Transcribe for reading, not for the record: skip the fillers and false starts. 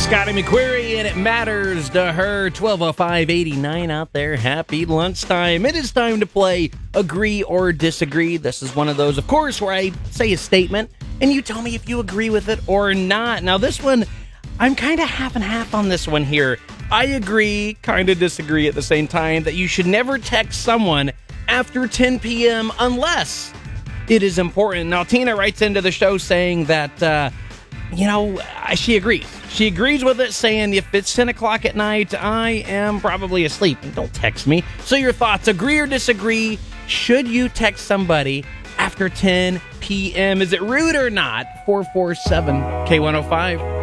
Scotty McQuarrie, and it matters to her. 12:05:89 out there. Happy lunchtime. It is time to play Agree or Disagree. This is one of those, of course, where I say a statement and you tell me if you agree with it or not. Now, this one, I'm kind of half and half on this one here. I agree, kind of disagree at the same time, that you should never text someone after 10 p.m. unless it is important. Now, Tina writes into the show saying that, she agrees. She agrees with it, saying if it's 10 o'clock at night, I am probably asleep. And don't text me. So your thoughts, agree or disagree? Should you text somebody after 10 p.m.? Is it rude or not? 447 K105.